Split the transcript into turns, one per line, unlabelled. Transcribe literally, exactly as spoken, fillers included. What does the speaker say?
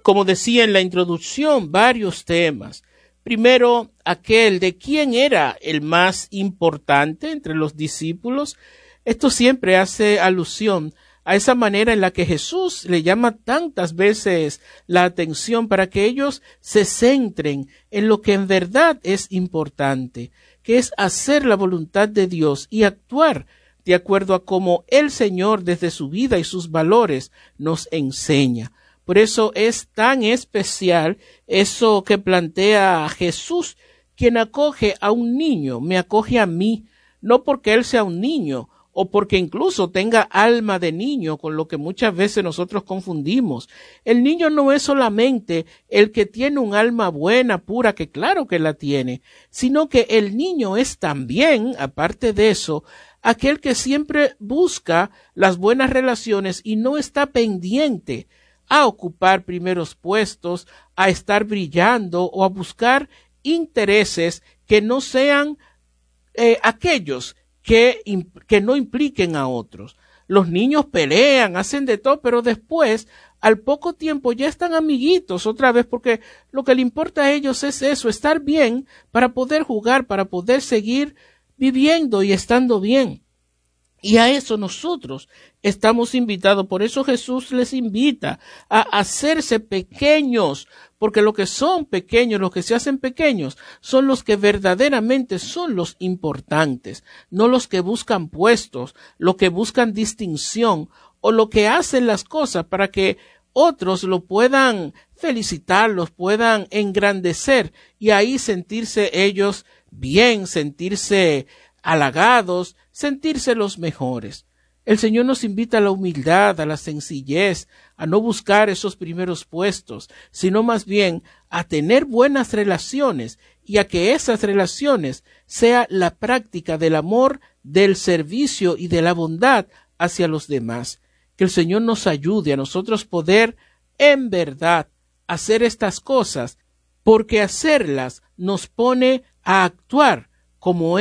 como decía en la introducción, varios temas. Primero, aquel de quién era el más importante entre los discípulos. Esto siempre hace alusión a esa manera en la que Jesús le llama tantas veces la atención para que ellos se centren en lo que en verdad es importante, que es hacer la voluntad de Dios y actuar de acuerdo a cómo el Señor desde su vida y sus valores nos enseña. Por eso es tan especial eso que plantea Jesús, quien acoge a un niño, me acoge a mí, no porque él sea un niño o porque incluso tenga alma de niño, con lo que muchas veces nosotros confundimos. El niño no es solamente el que tiene un alma buena, pura, que claro que la tiene, sino que el niño es también, aparte de eso, aquel que siempre busca las buenas relaciones y no está pendiente a ocupar primeros puestos, a estar brillando o a buscar intereses que no sean eh, aquellos que, que no impliquen a otros. Los niños pelean, hacen de todo, pero después, al poco tiempo, ya están amiguitos otra vez, porque lo que le importa a ellos es eso, estar bien para poder jugar, para poder seguir viviendo y estando bien. Y a eso nosotros estamos invitados. Por eso Jesús les invita a hacerse pequeños, porque lo que son pequeños, los que se hacen pequeños, son los que verdaderamente son los importantes, no los que buscan puestos, los que buscan distinción o lo que hacen las cosas para que otros lo puedan felicitar, los puedan engrandecer y ahí sentirse ellos bien, sentirse halagados, sentirse los mejores. El Señor nos invita a la humildad, a la sencillez, a no buscar esos primeros puestos, sino más bien a tener buenas relaciones y a que esas relaciones sea la práctica del amor, del servicio y de la bondad hacia los demás. Que el Señor nos ayude a nosotros poder en verdad hacer estas cosas, porque hacerlas nos pone a actuar como